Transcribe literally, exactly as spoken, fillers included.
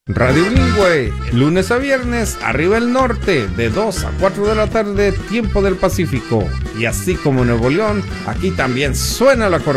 Radio Bilingüe, lunes a viernes, arriba el norte, de dos a cuatro de la tarde, tiempo del Pacífico. Y así como Nuevo León, aquí también suena la corneta.